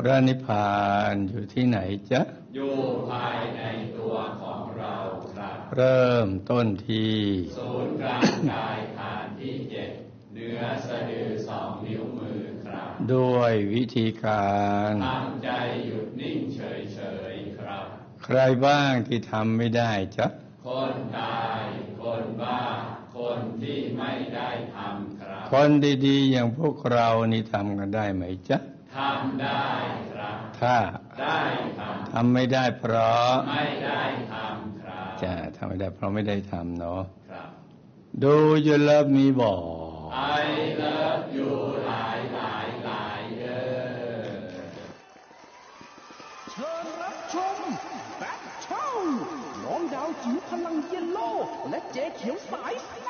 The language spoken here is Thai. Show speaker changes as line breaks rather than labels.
ระนิพพานอยู่ที่ไหนจ๊ะ
อยู่ภายในตัวของเราครับ
เริ่มต้นที่
ศูนย์กลางกายฐานที่7เหนือสะดือ2 นิ้วมือครับ
ด้วยวิธีการ
ทำใจหยุดนิ่งเฉยๆครับ
ใครบ้างที่ทำไม่ได้จ๊ะ
คนตายคนบ้าคนที่ไม่ได้ทำครับ
คนดีๆอย่างพวกเรานี่ทำกันได้ไหมจ๊ะ
ทำได้ครับ
ถ้า
ได้
ทำไม่ได้เพราะ
ไม่ได้ทำครับ
จ้ะทำไม่ได้เพราะไม่ได้ทำเนาะ
ครับ
Do you love me บอก
I love you หลาย
เชิญรับชมแบทเทิลน้องดาวจิ๋วพลังเยลโล่และเจ๊เขียวสาย